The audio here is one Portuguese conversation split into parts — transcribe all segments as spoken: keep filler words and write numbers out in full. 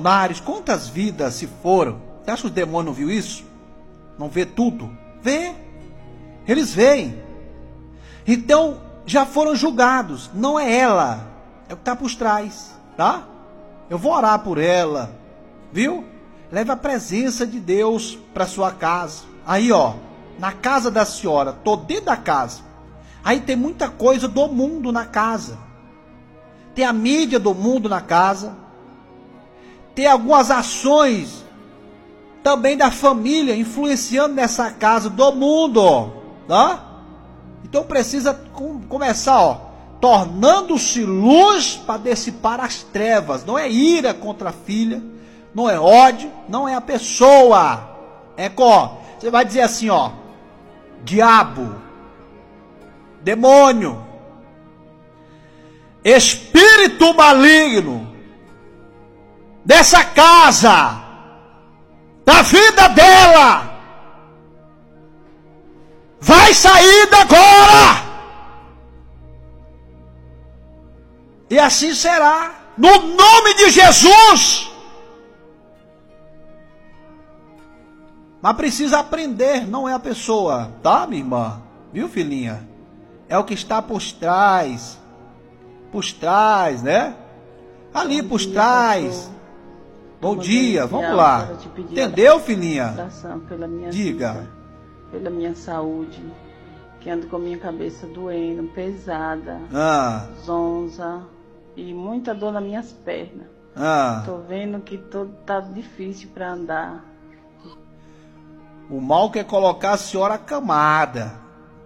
missionários, quantas vidas se foram? Você acha que os demônios não viu isso? Não vê tudo? Vê. Eles veem. Então, já foram julgados. Não é ela. É o que está por trás. Tá? Eu vou orar por ela. Viu? Leve a presença de Deus para sua casa. Aí, ó. Na casa da senhora. Tô dentro da casa. Aí tem muita coisa do mundo na casa. Tem a mídia do mundo na casa. Tem algumas ações também da família influenciando nessa casa do mundo, tá? Então precisa com, começar, ó, tornando-se luz para dissipar as trevas. Não é ira contra a filha, não é ódio, não é a pessoa. É ó, você vai dizer assim, ó, diabo, demônio, espírito maligno dessa casa, da vida dela, vai sair agora. E assim será, no nome de Jesus. Mas precisa aprender, não é a pessoa, tá, minha irmã? Viu, filhinha? É o que está por trás, por trás, né? Ali por trás. Bom dia, vamos lá. Entendeu, filhinha? Pela minha Diga. Vida, pela minha saúde, que ando com a minha cabeça doendo, pesada, Ah. zonza e muita dor nas minhas pernas. Ah. Tô vendo que tô, tá difícil para andar. O mal quer colocar a senhora acamada.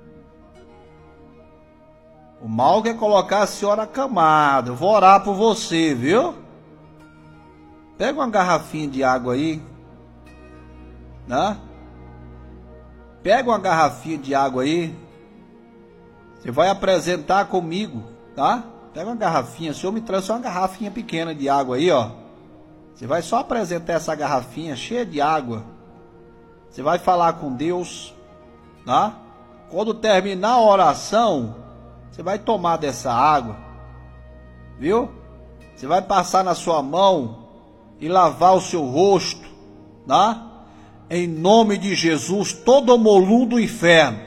O mal quer colocar a senhora acamada. Eu vou orar por você, viu? Pega uma garrafinha de água aí, né? Pega uma garrafinha de água aí. Você vai apresentar comigo, tá? Pega uma garrafinha. O senhor me trouxe uma garrafinha pequena de água aí, ó. Você vai só apresentar essa garrafinha cheia de água. Você vai falar com Deus, tá? Quando terminar a oração, você vai tomar dessa água, viu? Você vai passar na sua mão e lavar o seu rosto, tá? Em nome de Jesus, todo molum do inferno,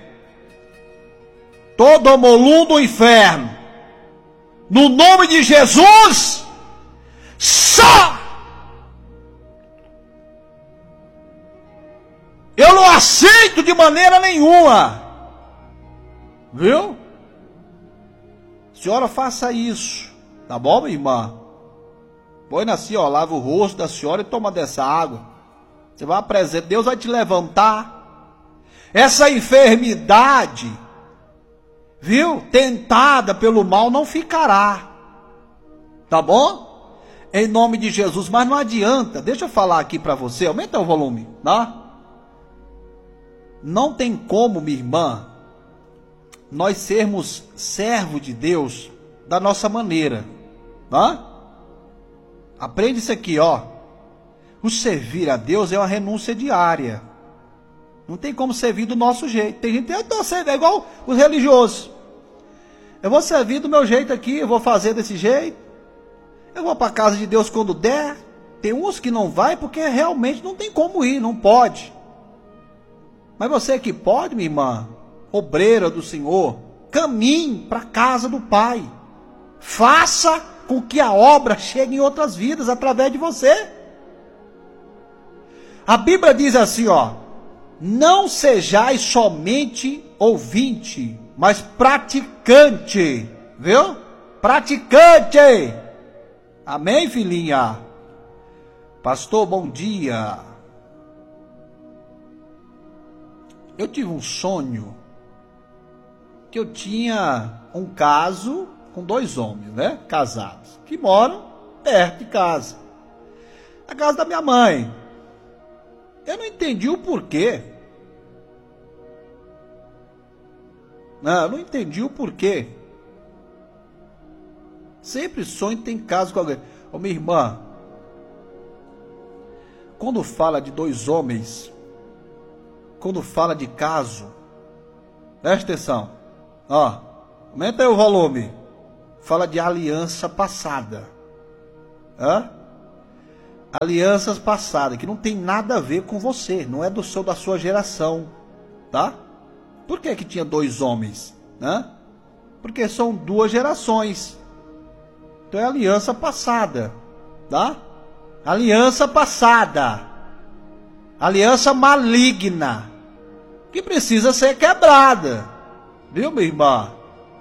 todo molum do inferno, no nome de Jesus, só! Eu não aceito de maneira nenhuma, viu? Senhora, faça isso, tá bom, minha irmã? Põe assim, ó, lava o rosto da senhora e toma dessa água. Você vai apresentar, Deus vai te levantar. Essa enfermidade, viu? Tentada pelo mal não ficará. Tá bom? Em nome de Jesus. Mas não adianta, deixa eu falar aqui para você, aumenta o volume, tá? Não tem como, minha irmã, nós sermos servo de Deus da nossa maneira, tá? Aprende isso aqui, ó. O servir a Deus é uma renúncia diária. Não tem como servir do nosso jeito. Tem gente que eu servir, é igual os religiosos. Eu vou servir do meu jeito aqui, eu vou fazer desse jeito. Eu vou para a casa de Deus quando der. Tem uns que não vai porque realmente não tem como ir, não pode. Mas você que pode, minha irmã, obreira do Senhor, caminhe para a casa do Pai. Faça com que a obra chegue em outras vidas através de você. A Bíblia diz assim, ó: não sejais somente ouvinte, mas praticante, viu? Praticante. Amém, filhinha? Pastor, bom dia. Eu tive um sonho que eu tinha um caso com dois homens, né, casados, que moram perto de casa, a casa da minha mãe. Eu não entendi o porquê. Não, eu não entendi o porquê. Sempre sonho tem caso com alguém. Ô, minha irmã, quando fala de dois homens, quando fala de caso, presta atenção, ó, aumenta aí o volume. Fala de aliança passada. Hã? alianças passadas, que não tem nada a ver com você, não é do seu, da sua geração, tá? Por que que tinha dois homens, né? Porque são duas gerações. Então é aliança passada, tá? Aliança passada. Aliança maligna, que precisa ser quebrada. Viu, minha irmã?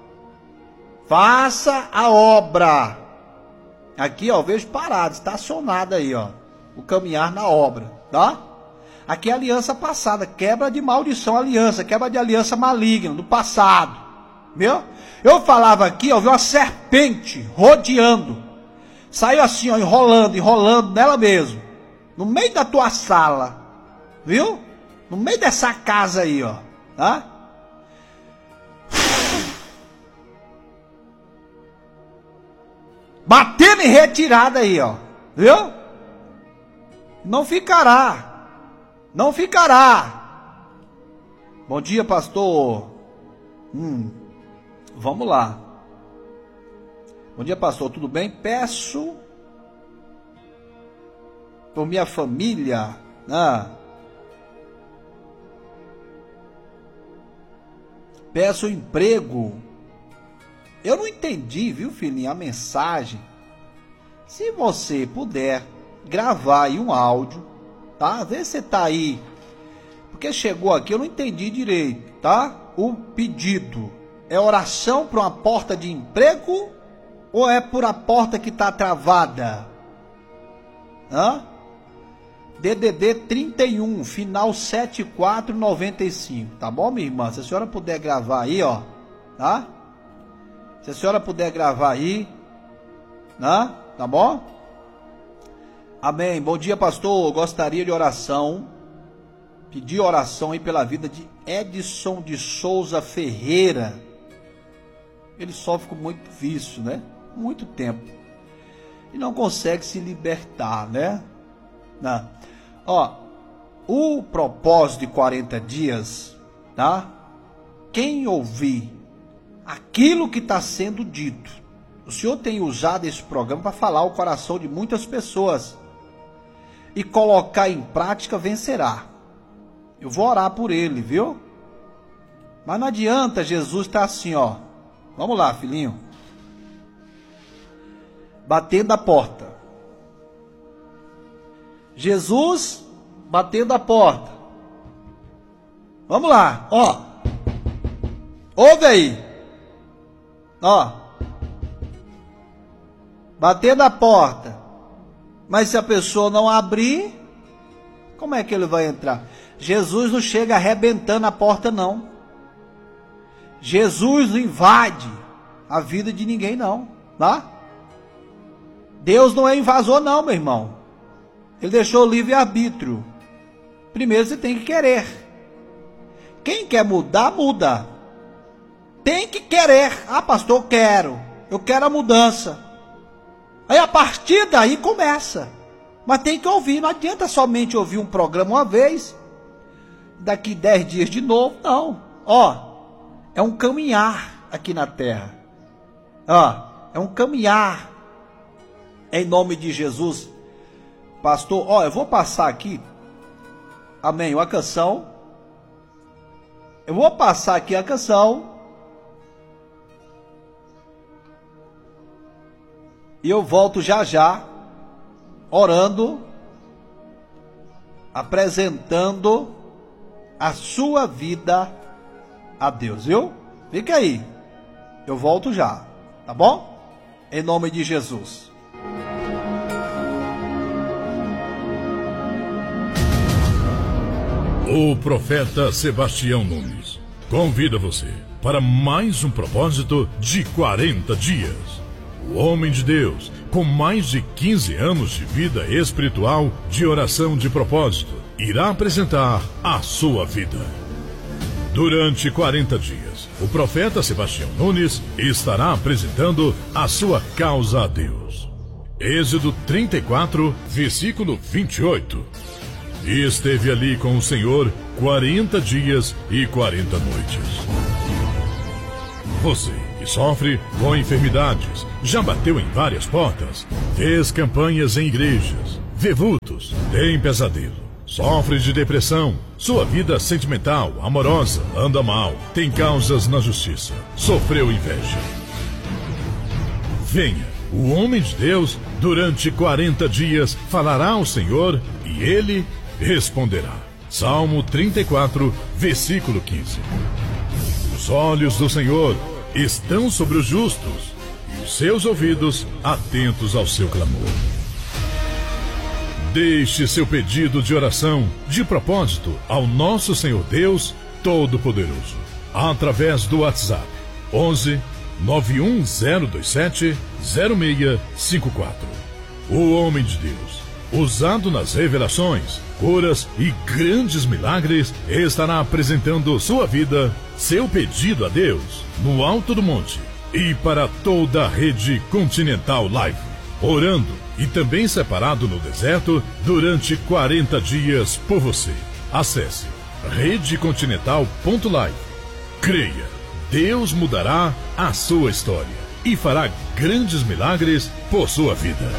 Faça a obra. Aqui, ó, vejo parado, estacionado aí, ó. O caminhar na obra, tá? Aqui é aliança passada, quebra de maldição, aliança, quebra de aliança maligna, do passado. Viu? Eu falava aqui, ó, vi uma serpente rodeando. Saiu assim, ó, enrolando, enrolando nela mesmo. No meio da tua sala. Viu? No meio dessa casa aí, ó. Tá? Batendo em retirada aí, ó. Viu? Não ficará. Não ficará. Bom dia, pastor. Hum. Vamos lá. Bom dia, pastor. Tudo bem? Peço por minha família. Ah. Peço emprego. Eu não entendi, viu, filhinho, a mensagem. Se você puder gravar aí um áudio, tá? Vê se você tá aí. Porque chegou aqui, eu não entendi direito, tá? O pedido é oração para uma porta de emprego ou é por a porta que tá travada? Hã? D D D trinta e um, final setenta e quatro noventa e cinco, tá bom, minha irmã? Se a senhora puder gravar aí, ó, tá? Se a senhora puder gravar aí, né? Tá bom? Amém. Bom dia, pastor. Gostaria de oração. Pedir oração aí pela vida de Edson de Souza Ferreira. Ele sofre com muito vício, né? Muito tempo. E não consegue se libertar, né? Não. Ó, o propósito de quarenta dias, tá? Quem ouvir aquilo que está sendo dito, o Senhor tem usado esse programa para falar o coração de muitas pessoas e colocar em prática, vencerá. Eu vou orar por ele, viu? Mas não adianta, Jesus está assim, ó. Vamos lá, filhinho. Batendo a porta. Jesus batendo a porta. Vamos lá, ó. Ouve aí. Ó, bater na porta, mas se a pessoa não abrir, como é que ele vai entrar? Jesus não chega arrebentando a porta, não. Jesus não invade a vida de ninguém, não, tá? Deus não é invasor, não, meu irmão. Ele deixou o livre-arbítrio. Primeiro você tem que querer. Quem quer mudar, muda. Tem que querer. Ah, pastor, eu quero. Eu quero a mudança. Aí a partir daí começa. Mas tem que ouvir. Não adianta somente ouvir um programa uma vez. Daqui dez dias de novo. Não. Ó, é um caminhar aqui na terra. Ó, é um caminhar. Em nome de Jesus. Pastor, ó, eu vou passar aqui. Amém. Uma canção. Eu vou passar aqui a canção. E eu volto já já, orando, apresentando a sua vida a Deus, viu? Fica aí, eu volto já, tá bom? Em nome de Jesus. O profeta Sebastião Nunes convida você para mais um propósito de quarenta dias. O homem de Deus, com mais de quinze anos de vida espiritual, de oração de propósito, irá apresentar a sua vida. Durante quarenta dias, o profeta Sebastião Nunes estará apresentando a sua causa a Deus. Êxodo trinta e quatro, versículo vinte e oito. E esteve ali com o Senhor quarenta dias e quarenta noites. Você que sofre com enfermidades, já bateu em várias portas, fez campanhas em igrejas, vê vultos, tem pesadelo, sofre de depressão, sua vida sentimental, amorosa, anda mal, tem causas na justiça, sofreu inveja. Venha, o homem de Deus, durante quarenta dias, falará ao Senhor e ele responderá. Salmo trinta e quatro, versículo quinze. Os olhos do Senhor estão sobre os justos e os seus ouvidos atentos ao seu clamor. Deixe seu pedido de oração, de propósito, ao nosso Senhor Deus Todo-Poderoso, através do WhatsApp onze, nove um zero dois sete, zero seis cinco quatro. O homem de Deus, usado nas revelações, curas e grandes milagres, estará apresentando sua vida, seu pedido a Deus, no Alto do Monte e para toda a rede Continental Live, orando e também separado no deserto durante quarenta dias por você. Acesse rede continental ponto live. Creia, Deus mudará a sua história e fará grandes milagres por sua vida.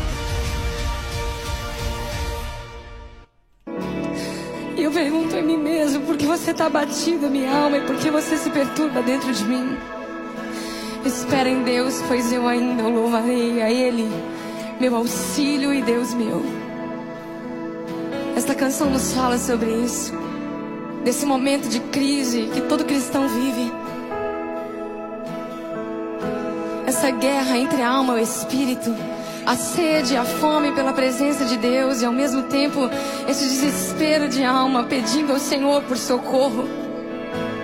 Eu pergunto em mim mesmo, por que você está abatido, minha alma, e por que você se perturba dentro de mim? Espera em Deus, pois eu ainda o louvarei a Ele, meu auxílio e Deus meu. Esta canção nos fala sobre isso, desse momento de crise que todo cristão vive. Essa guerra entre a alma e o espírito, a sede, a fome pela presença de Deus e ao mesmo tempo esse desespero de alma pedindo ao Senhor por socorro.